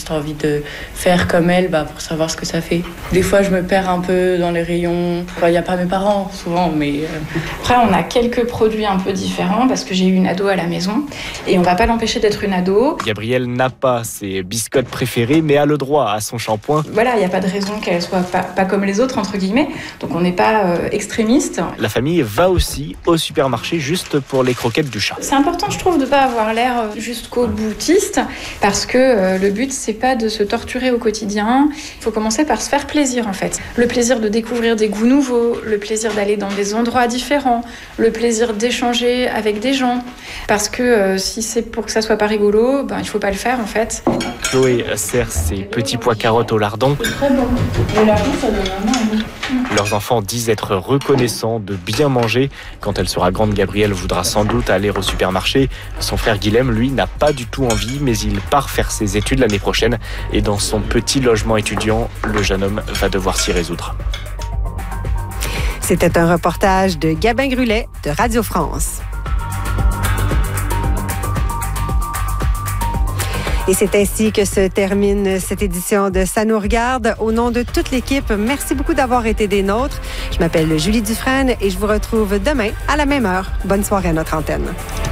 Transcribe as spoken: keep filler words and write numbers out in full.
juste envie de faire comme elle bah, pour savoir ce que ça fait. Des fois, je me perds un peu dans les rayons. Il n'y a pas mes parents, souvent, mais... Euh... Après, on a quelques produits un peu différents parce que j'ai eu une ado à la maison et on ne va pas l'empêcher d'être une ado. Gabrielle n'a pas ses biscottes préférées, mais a le droit à son shampoing. Voilà, il n'y a pas de raison qu'elle soit pas, pas comme les autres, entre guillemets. Donc, on n'est pas euh, extrémiste. La famille va aussi au supermarché juste pour les croquettes du chat. C'est important, je trouve, de ne pas avoir l'air jusqu'au boutiste parce que euh, le but, c'est pas de se torturer au quotidien. Il faut commencer par se faire plaisir, en fait. Le plaisir de découvrir des goûts nouveaux, le plaisir d'aller dans des endroits différents, le plaisir d'échanger avec des gens. Parce que euh, si c'est pour que ça soit pas rigolo, ben, il faut pas le faire, en fait. Chloé sert ses petits pois carottes au lardon. C'est très bon. Le lardon, ça donne vraiment un goût. Leurs enfants disent être reconnaissants de bien manger. Quand elle sera grande, Gabrielle voudra sans doute aller au supermarché. Son frère Guilhem, lui, n'a pas du tout envie, mais il part faire ses études l'année prochaine. Et dans son petit logement étudiant, le jeune homme va devoir s'y résoudre. C'était un reportage de Gabin Grulet de Radio France. Et c'est ainsi que se termine cette édition de Ça nous regarde. Au nom de toute l'équipe, merci beaucoup d'avoir été des nôtres. Je m'appelle Julie Dufresne et je vous retrouve demain à la même heure. Bonne soirée à notre antenne.